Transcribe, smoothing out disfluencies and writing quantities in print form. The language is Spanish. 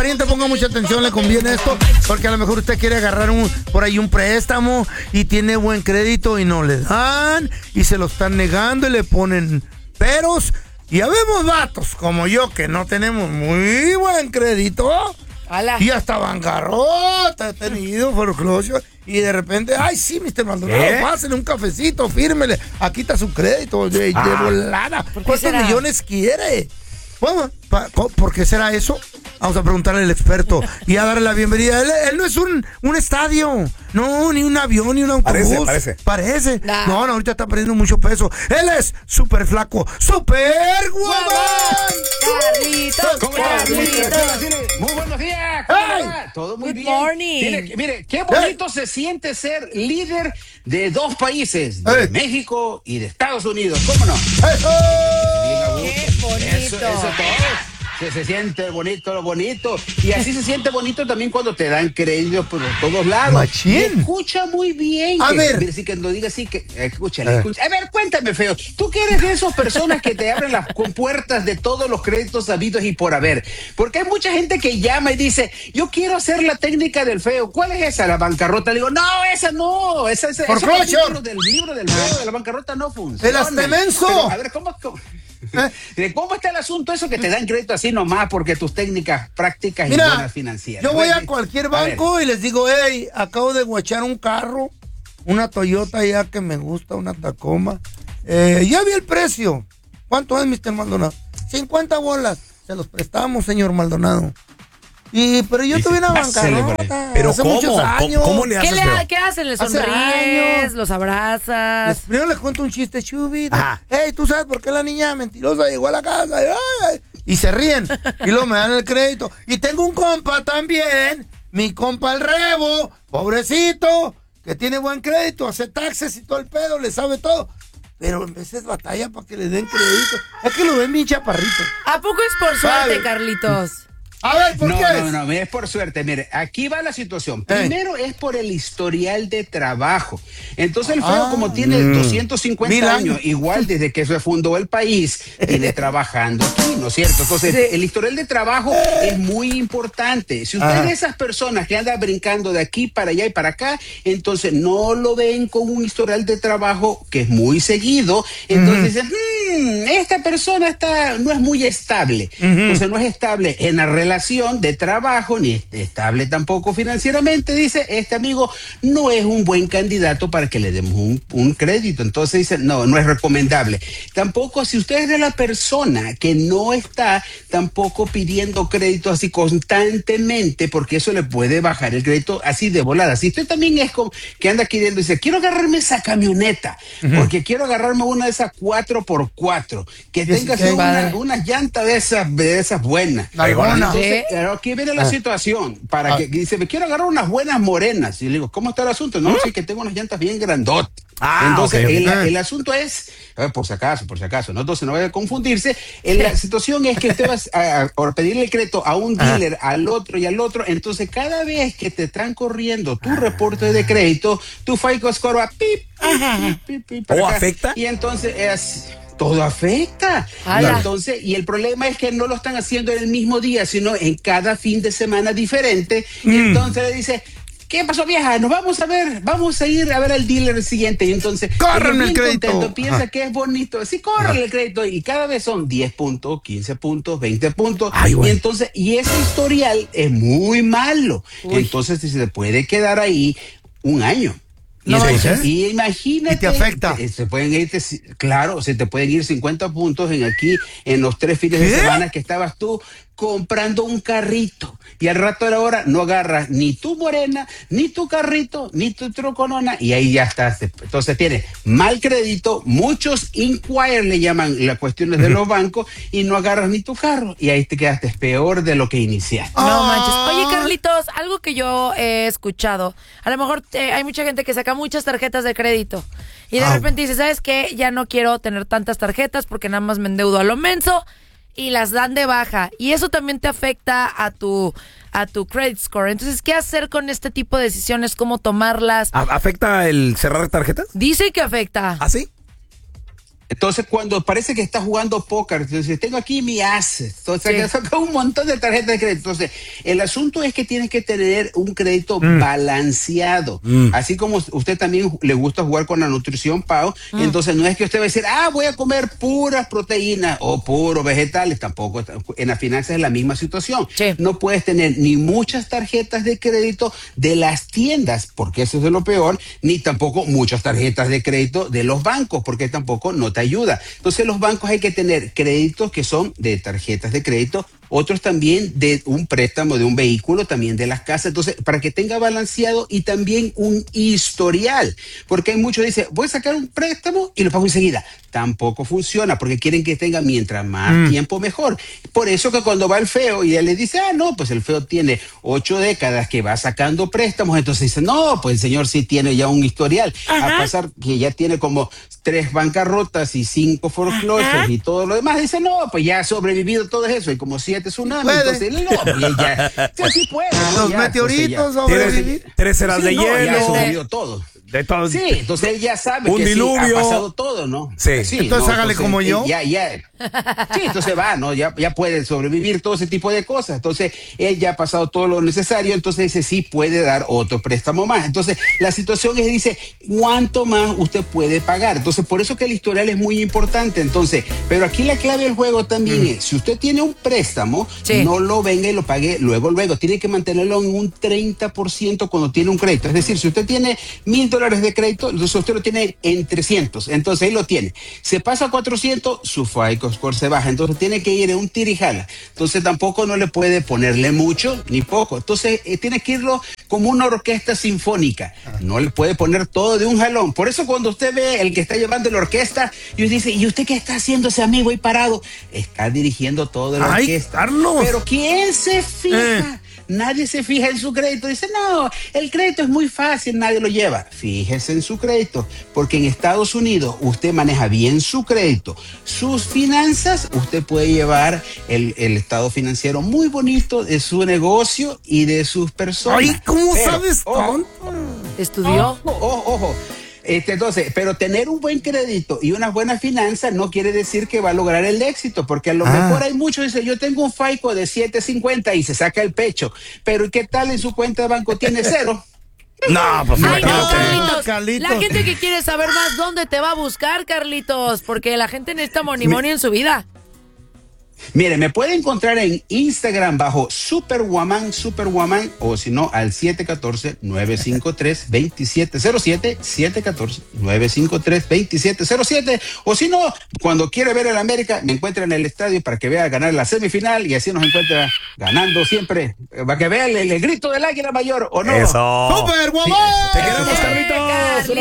pariente ponga mucha atención, le conviene esto, porque a lo mejor usted quiere agarrar por ahí un préstamo y tiene buen crédito y no le dan y se lo están negando y le ponen peros. Y habemos vatos como yo que no tenemos muy buen crédito. ¡Hala! Y hasta bancarrota he tenido, foreclosure. Y de repente, ay, sí, Mr. Maldonado, pásale un cafecito, fírmele. Aquí está su crédito de volada. ¿Cuántos millones quiere? Bueno, ¿por qué será eso? Vamos a preguntarle al experto y a darle la bienvenida. Él no es un estadio, no, ni un avión, ni un autobús. Parece. No, ahorita está perdiendo mucho peso. Él es súper flaco, súper guapán. Carlitos. Muy buenos días. Hey. Todo muy bien. Good morning. Mire, qué bonito se siente ser líder de dos países, de México y de Estados Unidos. ¿Cómo no? ¡Qué bonito! Eso todo. Se siente bonito lo bonito. Y así se siente bonito también cuando te dan créditos por todos lados. Machín. Y escucha muy bien. A ver. Decir que no diga así, que escúchale. A ver, cuéntame, feo. ¿Tú qué eres de esas personas que te abren las compuertas de todos los créditos habidos y por haber? Porque hay mucha gente que llama y dice, yo quiero hacer la técnica del feo. ¿Cuál es esa? ¿La bancarrota? Le digo, no, esa no. Esa del libro del feo de la bancarrota no funciona. ¡El astemenso! Pero, a ver, ¿cómo está el asunto eso que te dan crédito así nomás porque tus técnicas prácticas y buenas financieras? Yo voy a cualquier banco y les digo, hey, acabo de guachar un carro, una Toyota ya que me gusta, una Tacoma. Ya vi el precio. ¿Cuánto es, Mr. Maldonado? 50 bolas. Se los prestamos, señor Maldonado. Pero yo tuve una bancarrota. Pero hace ¿cómo? muchos años. ¿Cómo le haces? ¿Qué hacen? ¿Les sonríes? ¿Los abrazas? Primero les cuento un chiste chubido. Hey, ¿tú sabes por qué la niña mentirosa llegó a la casa? Y se ríen. Y luego me dan el crédito. Y tengo un compa también, mi compa el Rebo, pobrecito, que tiene buen crédito, hace taxes y todo el pedo, le sabe todo. Pero en veces batalla para que le den crédito. Es que lo ven bien chaparrito. ¿A poco es por suerte, Carlitos? A ver, ¿por qué? No, es por suerte. Mire, aquí va la situación. Primero es por el historial de trabajo. Entonces el feo, como tiene 250 años, igual desde que se fundó el país, viene trabajando aquí, ¿no es cierto? Entonces, el historial de trabajo es muy importante. Si usted es de esas personas que anda brincando de aquí para allá y para acá, entonces no lo ven con un historial de trabajo que es muy seguido. Entonces dicen, esta persona no es muy estable. Entonces no es estable en la relación de trabajo, ni estable tampoco financieramente. Dice, este amigo no es un buen candidato para que le demos un crédito. Entonces dice, no es recomendable. Tampoco si usted es de la persona que no está tampoco pidiendo crédito así constantemente, porque eso le puede bajar el crédito así de volada. Si usted también es como que anda queriendo, dice, quiero agarrarme esa camioneta, porque quiero agarrarme una de esas 4x4, que tenga una llanta de esas buenas. Entonces, aquí viene la situación, para que dice, me quiero agarrar unas buenas morenas. Y le digo, ¿cómo está el asunto? No, sí, que tengo unas llantas bien grandotas. Entonces, el asunto es, por si acaso, ¿no? Entonces no vaya a confundirse. La situación es que usted va a pedirle crédito a un dealer, al otro y al otro. Entonces, cada vez que te están corriendo tu reporte de crédito, tu FICO score va pip. ¿O afecta? Y entonces todo afecta. Y el problema es que no lo están haciendo en el mismo día, sino en cada fin de semana diferente. Y entonces le dice, ¿qué pasó, vieja? Vamos a ir a ver al dealer el siguiente. Y entonces, córreme el crédito. Contento, piensa que es bonito. Sí, córrele el crédito. Y cada vez son 10 puntos, 15 puntos, 20 puntos. Y ese historial es muy malo. Entonces, se puede quedar ahí un año. Y imagínate. ¿Y te afecta? Se te pueden ir 50 puntos en los 3 fines de semana que estabas tú comprando un carrito. Y al rato de la hora no agarras ni tu morena, ni tu carrito, ni tu troconona. Y ahí ya estás. Entonces tienes mal crédito, muchos inquire le llaman las cuestiones de los bancos, y no agarras ni tu carro. Y ahí te quedaste peor de lo que iniciaste. No manches. Oye, Carlitos, algo que yo he escuchado. A lo mejor hay mucha gente que saca muchas tarjetas de crédito. Y de repente dice, ¿sabes qué? Ya no quiero tener tantas tarjetas porque nada más me endeudo a lo menso. Y las dan de baja. Y eso también te afecta a tu credit score. Entonces, ¿qué hacer con este tipo de decisiones? ¿Cómo tomarlas? ¿Afecta el cerrar tarjetas? Dice que afecta. ¿Ah, sí? Entonces, cuando parece que está jugando póker, entonces tengo aquí mi as, entonces que saca un montón de tarjetas de crédito. Entonces, el asunto es que tienes que tener un crédito balanceado. Así como usted también le gusta jugar con la nutrición, Pau, entonces no es que usted va a decir, voy a comer puras proteínas o puros vegetales, tampoco. En las finanzas es la misma situación. Sí. No puedes tener ni muchas tarjetas de crédito de las tiendas, porque eso es de lo peor, ni tampoco muchas tarjetas de crédito de los bancos, porque tampoco no te ayuda. Entonces los bancos hay que tener créditos que son de tarjetas de crédito, otros también de un préstamo de un vehículo, también de las casas, entonces para que tenga balanceado y también un historial, porque hay muchos que dicen, voy a sacar un préstamo y lo pago enseguida. Tampoco funciona, porque quieren que tenga mientras más tiempo mejor. Por eso que cuando va el feo y él le dice, no, pues el feo tiene 8 décadas que va sacando préstamos, entonces dice, no, pues el señor sí tiene ya un historial. A pasar que ya tiene como 3 bancarrotas y 5 foreclosures y todo lo demás, dice, no, pues ya ha sobrevivido todo eso, y como 7 tsunamis, entonces no, pues ya sí puede. Los meteoritos sobrevivir. 3 eras de no, hielo. ya sobrevivió todo. De todo. Sí, entonces él ya sabe Un que diluvio. sí, ha pasado todo, ¿no? Sí. Entonces hágale como yo. Ya. Sí, entonces va, ¿no? Ya puede sobrevivir todo ese tipo de cosas. Entonces, él ya ha pasado todo lo necesario, entonces dice, sí puede dar otro préstamo más. Entonces, la situación es, dice, ¿cuánto más usted puede pagar? Entonces, por eso que el historial es muy importante. Entonces, pero aquí la clave del juego también es, si usted tiene un préstamo, no lo venga y lo pague luego. Tiene que mantenerlo en un 30% cuando tiene un crédito. Es decir, si usted tiene $1,000 de crédito, entonces usted lo tiene en 300, entonces ahí lo tiene. Se pasa a 400, su FICO score se baja, entonces tiene que ir en un tira y jala. Entonces tampoco no le puede ponerle mucho ni poco. Entonces tiene que irlo como una orquesta sinfónica. No le puede poner todo de un jalón. Por eso cuando usted ve el que está llevando la orquesta y usted dice, ¿y usted qué está haciendo ese amigo ahí parado? Está dirigiendo toda la orquesta. Carlos. Pero ¿quién se fija? Nadie se fija en su crédito. Dice, no, el crédito es muy fácil, nadie lo lleva. Fíjese en su crédito, porque en Estados Unidos usted maneja bien su crédito, sus finanzas, usted puede llevar el estado financiero muy bonito de su negocio y de sus personas. Ay, ¿cómo sabes tanto? ¿Estudió? Ojo. Entonces, pero tener un buen crédito y unas buenas finanzas no quiere decir que va a lograr el éxito, porque a lo mejor hay muchos que dicen, yo tengo un FICO de 750 y se saca el pecho, pero ¿y qué tal en su cuenta de banco? Tiene 0. No, pues no. Ay, no, Carlitos. Carlitos. La gente que quiere saber más, ¿dónde te va a buscar, Carlitos? Porque la gente necesita money en su vida. Mire, me puede encontrar en Instagram bajo Superwoman, o si no, al 714-953-2707, 714-953-2707, o si no, cuando quiere ver el América, me encuentra en el estadio para que vea ganar la semifinal y así nos encuentra ganando siempre, para que vea el grito del águila mayor, ¿o no? Eso. ¡Superwoman! Te queremos, Carlitos.